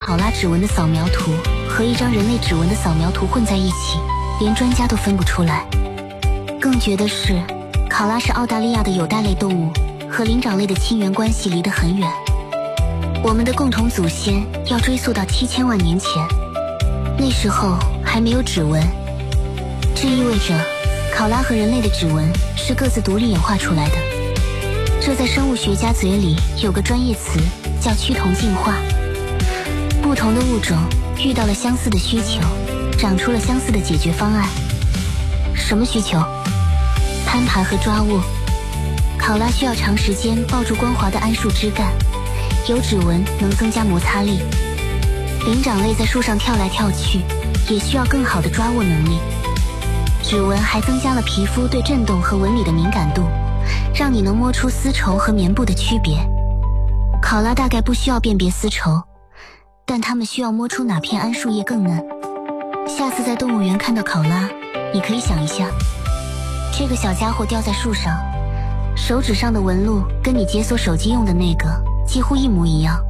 考拉指纹的扫描图和一张人类指纹的扫描图混在一起，连专家都分不出来。更绝的是，考拉是澳大利亚的有袋类动物，和灵长类的亲缘关系离得很远。我们的共同祖先要追溯到7000万年前，那时候还没有指纹，这意味着考拉和人类的指纹是各自独立演化出来的。这在生物学家嘴里有个专业词叫趋同进化。不同的物种遇到了相似的需求，长出了相似的解决方案。什么需求？攀爬和抓握。考拉需要长时间抱住光滑的桉树枝干，有指纹能增加摩擦力。灵长类在树上跳来跳去，也需要更好的抓握能力。指纹还增加了皮肤对震动和纹理的敏感度，让你能摸出丝绸和棉布的区别。考拉大概不需要辨别丝绸，但它们需要摸出哪片桉树叶更嫩。下次在动物园看到考拉，你可以想一下，这个小家伙吊在树上，手指上的纹路跟你解锁手机用的那个几乎一模一样。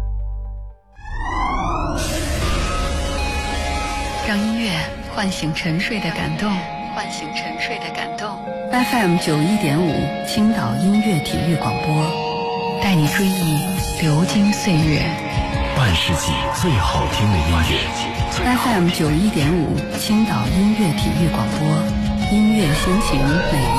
让音乐唤醒沉睡的感动，唤醒沉睡的感动。FM 91.5青岛音乐体育广播，带你追忆流金岁月， 半世纪最好听的音乐。 FM 91.5青岛音乐体育广播，音乐心情每